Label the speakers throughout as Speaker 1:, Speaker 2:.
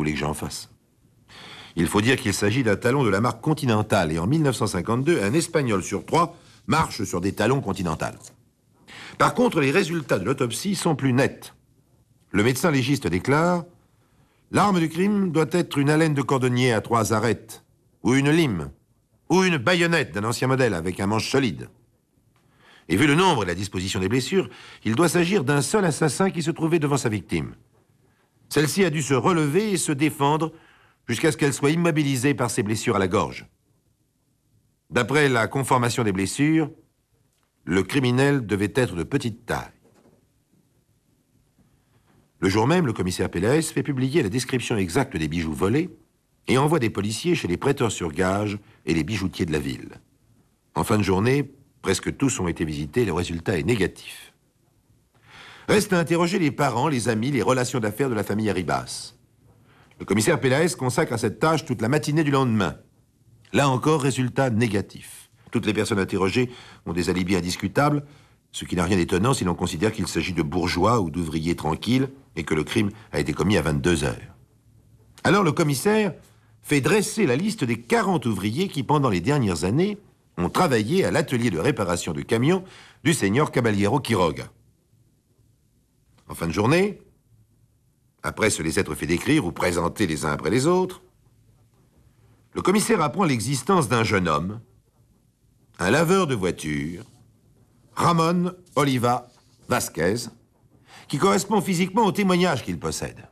Speaker 1: voulez que j'en fasse? Il faut dire qu'il s'agit d'un talon de la marque Continental, et en 1952, un Espagnol sur 3 marche sur des talons Continental. Par contre, les résultats de l'autopsie sont plus nets. Le médecin légiste déclare: l'arme du crime doit être une haleine de cordonnier à 3 arêtes, ou une lime, ou une baïonnette d'un ancien modèle avec un manche solide. Et vu le nombre et la disposition des blessures, il doit s'agir d'un seul assassin qui se trouvait devant sa victime. Celle-ci a dû se relever et se défendre jusqu'à ce qu'elle soit immobilisée par ses blessures à la gorge. D'après la conformation des blessures, le criminel devait être de petite taille. Le jour même, le commissaire Pélaès fait publier la description exacte des bijoux volés et envoie des policiers chez les prêteurs sur gage et les bijoutiers de la ville. En fin de journée, presque tous ont été visités, le résultat est négatif. Reste à interroger les parents, les amis, les relations d'affaires de la famille Arribas. Le commissaire Pélaès consacre à cette tâche toute la matinée du lendemain. Là encore, résultat négatif. Toutes les personnes interrogées ont des alibis indiscutables, ce qui n'a rien d'étonnant si l'on considère qu'il s'agit de bourgeois ou d'ouvriers tranquilles et que le crime a été commis à 22 heures. Alors le commissaire fait dresser la liste des 40 ouvriers qui, pendant les dernières années, ont travaillé à l'atelier de réparation de camions du seigneur Caballero Quiroga. En fin de journée, après se les être fait décrire ou présenter les uns après les autres, le commissaire apprend l'existence d'un jeune homme, un laveur de voitures, Ramon Oliva Vasquez, qui correspond physiquement au témoignage qu'il possède.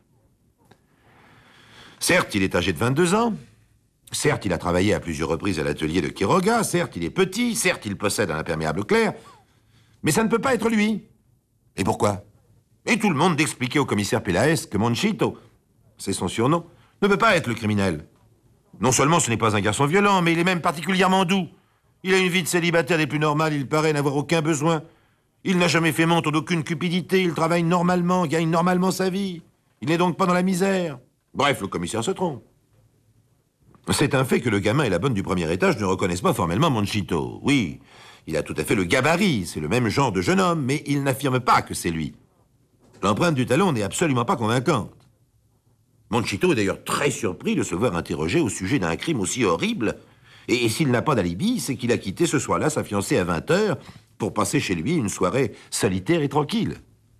Speaker 1: Certes, il est âgé de 22 ans, certes, il a travaillé à plusieurs reprises à l'atelier de Quiroga, certes, il est petit, certes, il possède un imperméable clair, mais ça ne peut pas être lui. Et pourquoi? Et tout le monde d'expliquer au commissaire Pélaès que Monchito, c'est son surnom, ne peut pas être le criminel. Non seulement ce n'est pas un garçon violent, mais il est même particulièrement doux. Il a une vie de célibataire des plus normales, il paraît n'avoir aucun besoin. Il n'a jamais fait montre d'aucune cupidité, il travaille normalement, gagne normalement sa vie. Il n'est donc pas dans la misère. Bref, le commissaire se trompe. C'est un fait que le gamin et la bonne du premier étage ne reconnaissent pas formellement Monchito. Oui, il a tout à fait le gabarit, c'est le même genre de jeune homme, mais il n'affirme pas que c'est lui. L'empreinte du talon n'est absolument pas convaincante. Monchito est d'ailleurs très surpris de se voir interrogé au sujet d'un crime aussi horrible. Et s'il n'a pas d'alibi, c'est qu'il a quitté ce soir-là sa fiancée à 20 h pour passer chez lui une soirée solitaire et tranquille.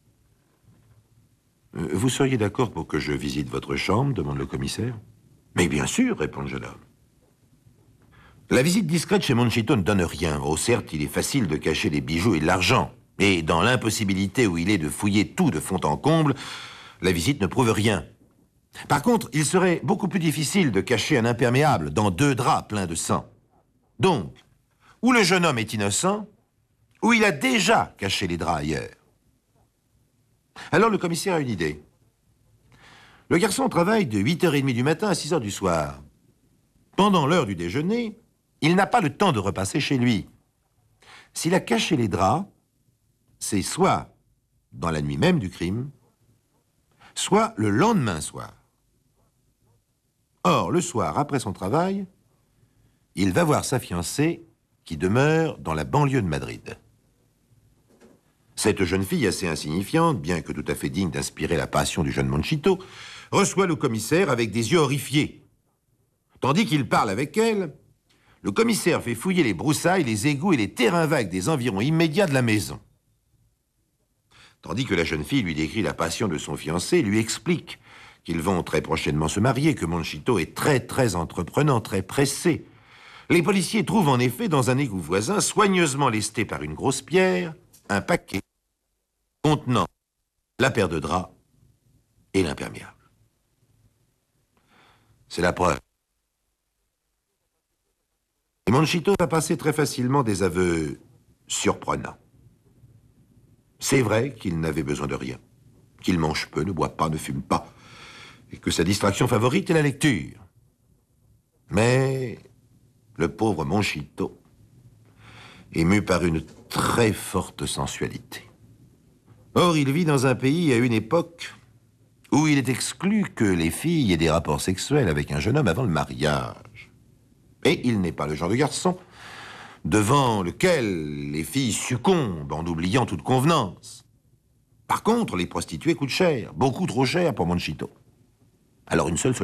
Speaker 1: Vous seriez d'accord pour que je visite votre chambre, demande le commissaire. Mais bien sûr, répond le jeune homme. La visite discrète chez Monchito ne donne rien. Oh, certes, il est facile de cacher les bijoux et de l'argent. Et dans l'impossibilité où il est de fouiller tout de fond en comble, la visite ne prouve rien. Par contre, il serait beaucoup plus difficile de cacher un imperméable dans 2 draps pleins de sang. Donc, ou le jeune homme est innocent, ou il a déjà caché les draps ailleurs. Alors le commissaire a une idée. Le garçon travaille de 8h30 du matin à 6 h du soir. Pendant l'heure du déjeuner, il n'a pas le temps de repasser chez lui. S'il a caché les draps, c'est soit dans la nuit même du crime, soit le lendemain soir. Or, le soir, après son travail, il va voir sa fiancée qui demeure dans la banlieue de Madrid. Cette jeune fille assez insignifiante, bien que tout à fait digne d'inspirer la passion du jeune Monchito, reçoit le commissaire avec des yeux horrifiés. Tandis qu'il parle avec elle, le commissaire fait fouiller les broussailles, les égouts et les terrains vagues des environs immédiats de la maison. Tandis que la jeune fille lui décrit la passion de son fiancé, lui explique qu'ils vont très prochainement se marier, que Monchito est très entreprenant, très pressé. Les policiers trouvent en effet dans un égout voisin, soigneusement lesté par une grosse pierre, un paquet contenant la paire de draps et l'imperméable. C'est la preuve. Et Monchito va passer très facilement des aveux surprenants. C'est vrai qu'il n'avait besoin de rien, qu'il mange peu, ne boit pas, ne fume pas, et que sa distraction favorite est la lecture. Mais le pauvre Monchito est mu par une très forte sensualité. Or, il vit dans un pays à une époque où il est exclu que les filles aient des rapports sexuels avec un jeune homme avant le mariage. Et il n'est pas le genre de garçon devant lequel les filles succombent en oubliant toute convenance. Par contre, les prostituées coûtent cher, beaucoup trop cher pour Monchito. Alors une seule solution.